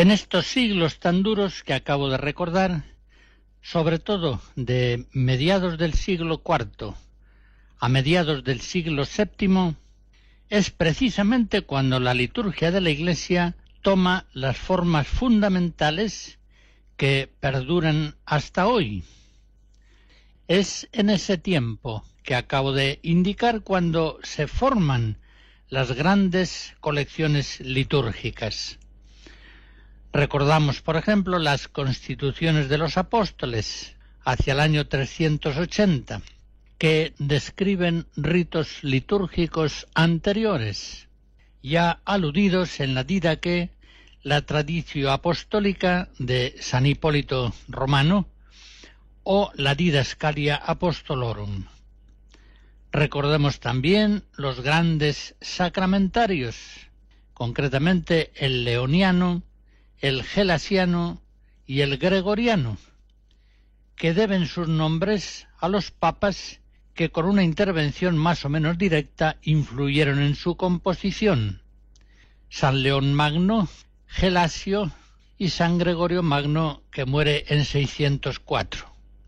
En estos siglos tan duros que acabo de recordar, sobre todo de mediados del siglo IV a mediados del siglo VII, es precisamente cuando la liturgia de la Iglesia toma las formas fundamentales que perduran hasta hoy. Es en ese tiempo que acabo de indicar cuando se forman las grandes colecciones litúrgicas. Recordamos, por ejemplo, las constituciones de los apóstoles hacia el año 380, que describen ritos litúrgicos anteriores, ya aludidos en la Didache, la Traditio Apostólica de San Hipólito Romano, o la Didascalia Apostolorum. Recordemos también los grandes sacramentarios, concretamente el leoniano, el gelasiano y el gregoriano, que deben sus nombres a los papas que con una intervención más o menos directa influyeron en su composición: San León Magno, Gelasio y San Gregorio Magno, que muere en 604.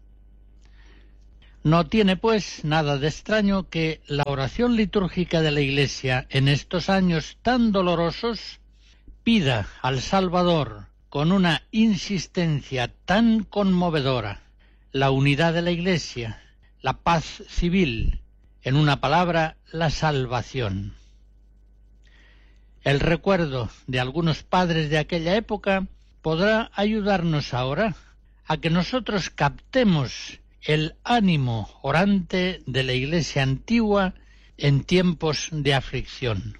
No tiene, pues, nada de extraño que la oración litúrgica de la Iglesia en estos años tan dolorosos pida al Salvador con una insistencia tan conmovedora la unidad de la Iglesia, la paz civil, en una palabra, la salvación. El recuerdo de algunos padres de aquella época podrá ayudarnos ahora a que nosotros captemos el ánimo orante de la Iglesia antigua en tiempos de aflicción.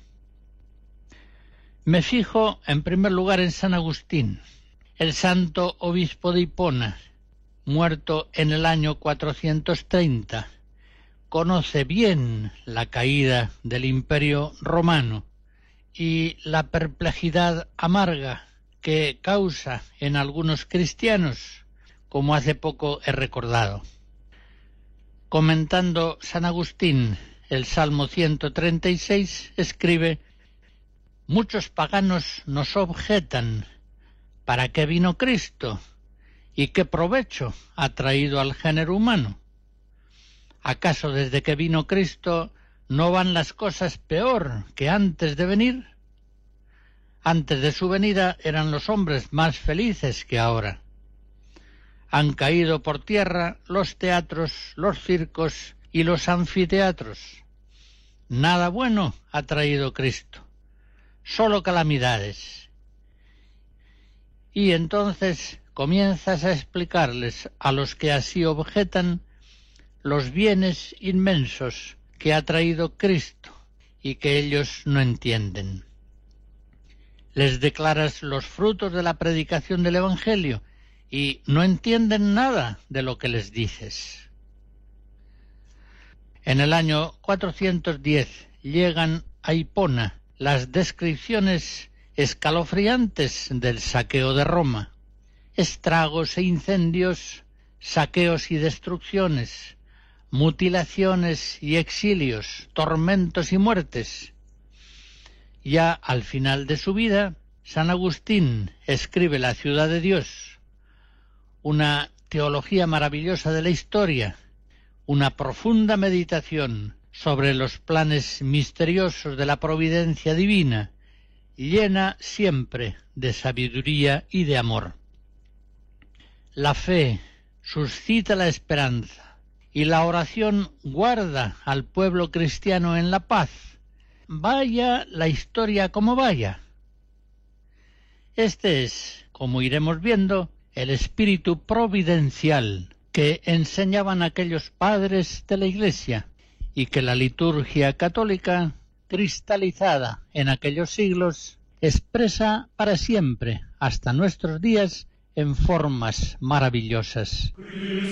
Me fijo en primer lugar en San Agustín, el santo obispo de Hipona, muerto en el año 430. Conoce bien la caída del Imperio Romano y la perplejidad amarga que causa en algunos cristianos, como hace poco he recordado. Comentando San Agustín el Salmo 136, escribe: muchos paganos nos objetan, ¿para qué vino Cristo? ¿Y qué provecho ha traído al género humano? ¿Acaso desde que vino Cristo no van las cosas peor que antes de venir? Antes de su venida eran los hombres más felices que ahora. Han caído por tierra los teatros, los circos y los anfiteatros. Nada bueno ha traído Cristo, solo calamidades. Y entonces comienzas a explicarles a los que así objetan los bienes inmensos que ha traído Cristo y que ellos no entienden. Les declaras los frutos de la predicación del Evangelio y no entienden nada de lo que les dices. En el año 410 llegan a Hipona las descripciones escalofriantes del saqueo de Roma: estragos e incendios, saqueos y destrucciones, mutilaciones y exilios, tormentos y muertes. Ya al final de su vida, San Agustín escribe La ciudad de Dios, una teología maravillosa de la historia, una profunda meditación sobre los planes misteriosos de la providencia divina, llena siempre de sabiduría y de amor. La fe suscita la esperanza y la oración guarda al pueblo cristiano en la paz, vaya la historia como vaya. Este es, como iremos viendo, el espíritu providencial que enseñaban aquellos padres de la Iglesia y que la liturgia católica, cristalizada en aquellos siglos, expresa para siempre, hasta nuestros días, en formas maravillosas.